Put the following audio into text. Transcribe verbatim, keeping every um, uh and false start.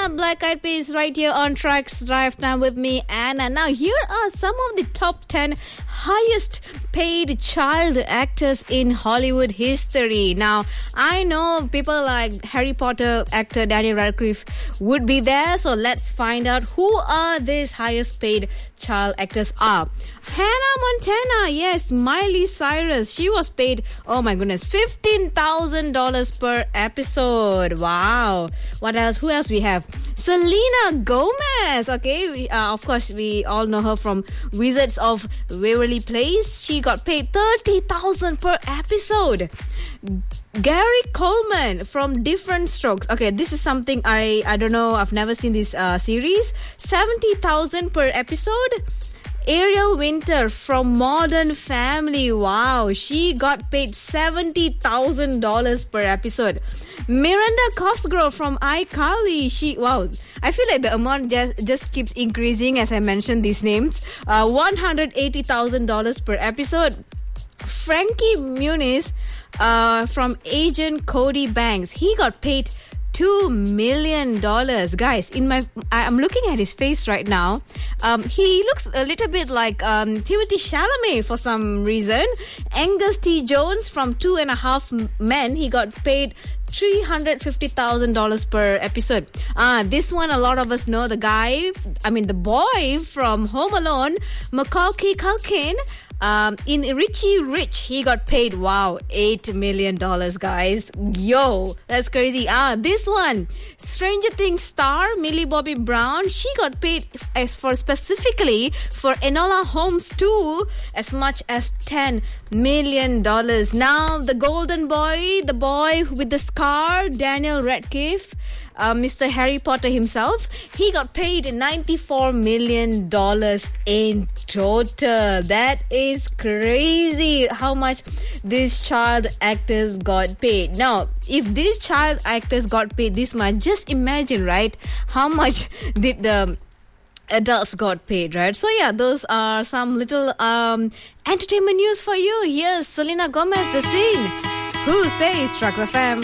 Selena, Black Eyed Peas, right here on Tracks Drive Time with me, Anna. Now, here are some of the top ten highest paid child actors in Hollywood history. Now, I know people like Harry Potter actor Daniel Radcliffe would be there, so let's find out who are these highest paid child actors are. Hannah Montana, yes, Miley Cyrus, she was paid, oh my goodness, fifteen thousand dollars per episode. Wow. What else? Who else we have? Selena Gomez. Okay, we, uh, of course, we all know her from Wizards of Waverly Place. She got paid thirty thousand dollars per episode. Gary Coleman from Different Strokes. Okay, this is something I, I don't know. I've never seen this uh, series. seventy thousand dollars per episode. Ariel Winter from Modern Family. Wow, she got paid seventy thousand dollars per episode. Miranda Cosgrove from iCarly. She, wow, I feel like the amount just, just keeps increasing as I mention these names. Uh, one hundred eighty thousand dollars per episode. Frankie Muniz uh, from Agent Cody Banks. He got paid two million dollars. Guys, in my I'm looking at his face right now. Um, he looks a little bit like um, Timothée Chalamet for some reason. Angus T. Jones from Two and a Half Men. He got paid three hundred fifty thousand dollars per episode. Ah, this one a lot of us know. The guy, I mean the boy from Home Alone, Macaulay Culkin. Um, in Richie Rich, he got paid, wow, eight million dollars, guys. Yo, that's crazy. Ah, this one, Stranger Things star Millie Bobby Brown, she got paid as for specifically for Enola Holmes two as much as ten million dollars. Now, the golden boy, the boy with the scar, Daniel Radcliffe, uh, Mister Harry Potter himself, he got paid ninety-four million dollars in total. That is is crazy how much these child actors got paid. Now, if these child actors got paid this much, just imagine, right? How much did the adults got paid, right? So yeah, those are some little um, entertainment news for you. Here's Selena Gomez, The Scene. Who says Tracks F M?